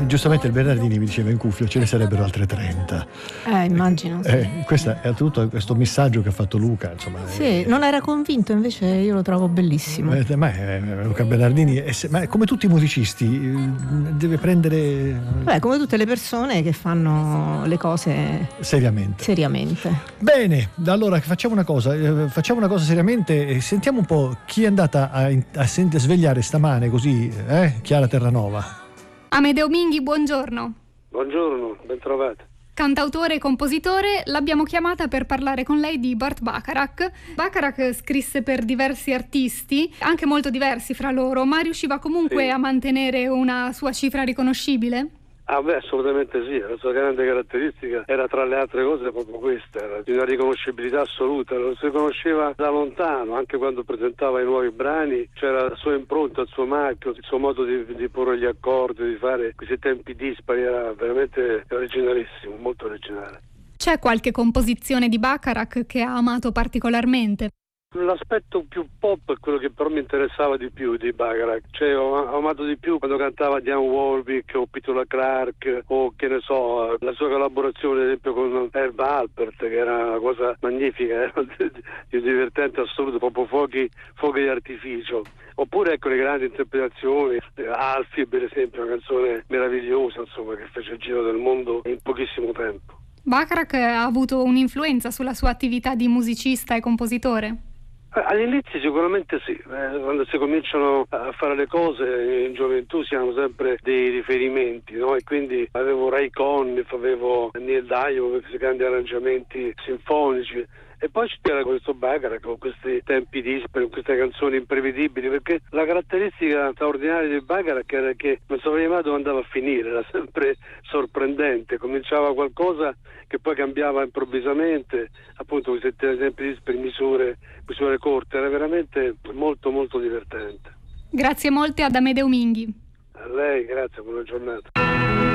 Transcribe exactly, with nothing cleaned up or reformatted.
giustamente il Bernardini mi diceva in cuffia ce ne sarebbero altre trenta. Eh, immagino. Sì. Eh, questo è tutto questo messaggio che ha fatto Luca, insomma. Sì, è, non era convinto, invece io lo trovo bellissimo. Eh, ma è, Luca Bernardini, è, ma è come tutti i musicisti, deve prendere. Beh, come tutte le persone che fanno le cose seriamente. Seriamente. Bene, allora facciamo una cosa, eh, facciamo una cosa seriamente e sentiamo un po' chi è andata a, a sent- svegliare stamane così, eh? Chiara Terranova. Amedeo Minghi, buongiorno. Buongiorno, ben trovati. Cantautore e compositore, l'abbiamo chiamata per parlare con lei di Burt Bacharach. Bacharach scrisse per diversi artisti, anche molto diversi fra loro, ma riusciva comunque sì. a mantenere una sua cifra riconoscibile? Ah beh, assolutamente sì, la sua grande caratteristica era tra le altre cose proprio questa, era di una riconoscibilità assoluta, lo si conosceva da lontano, anche quando presentava i nuovi brani, c'era la sua impronta, il suo marchio, il suo modo di, di porre gli accordi, di fare questi tempi dispari, era veramente originalissimo, molto originale. C'è qualche composizione di Bacharach che ha amato particolarmente? L'aspetto più pop è quello che però mi interessava di più di Bacharach, cioè ho, ho amato di più quando cantava Dionne Warwick o Petula Clark o che ne so, la sua collaborazione ad esempio con Herb Alpert, che era una cosa magnifica, era di divertente assoluto, proprio fuochi, fuochi di artificio. Oppure ecco le grandi interpretazioni, Alfie per esempio, una canzone meravigliosa insomma che fece il giro del mondo in pochissimo tempo. Bacharach ha avuto un'influenza sulla sua attività di musicista e compositore? All'inizio sicuramente sì, eh, quando si cominciano a fare le cose in gioventù si hanno sempre dei riferimenti, no? E quindi avevo Ray Conniff, avevo Neil Diamond, questi grandi arrangiamenti sinfonici. E poi c'era questo Bacharach con questi tempi dispari, con queste canzoni imprevedibili, perché la caratteristica straordinaria di Bacharach era che non sapeva mai dove andava a finire, era sempre sorprendente, cominciava qualcosa che poi cambiava improvvisamente, appunto questi tempi dispari, misure, misure corte, era veramente molto molto divertente. Grazie molte ad Amedeo Minghi. A lei, grazie, buona giornata.